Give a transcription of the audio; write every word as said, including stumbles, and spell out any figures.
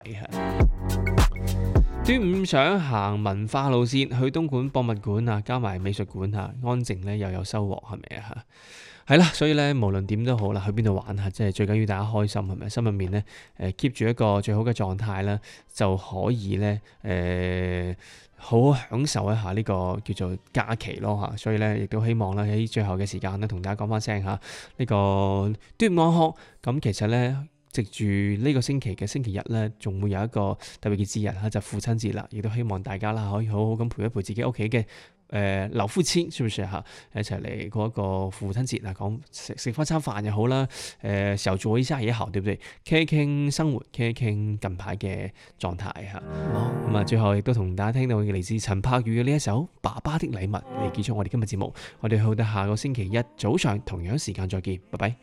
端午想行文化路線，去東莞博物館啊，加埋美術館啊，安靜咧又有收穫，係咪啊？係啦，所以咧無論點都好啦，去邊度玩下，即係最緊要大家開心，係咪？心入面咧誒 keep 住一個最好嘅狀態啦，就可以咧誒、呃、好好享受一下呢個叫做假期咯嚇。所以咧亦都希望咧喺最後嘅時間咧，同大家講翻聲嚇呢個端午安康。咁其實咧，藉住呢個星期嘅星期日咧，仲會有一個特別嘅節日嚇，就父親節啦。亦都希望大家啦可以好好咁陪一陪自己屋企嘅誒老父親，是不是嚇？一齊嚟過一個父親節啊，講食食翻餐飯又好啦，誒小酌一下也好，對唔對？傾一傾生活，傾一傾近排嘅狀態嚇。咁啊，最後亦都同大家聽到嘅嚟自陳柏宇嘅呢一首《爸爸的禮物》嚟結束我哋今日節目。我哋去到下個星期一早上同樣時間再見，拜拜。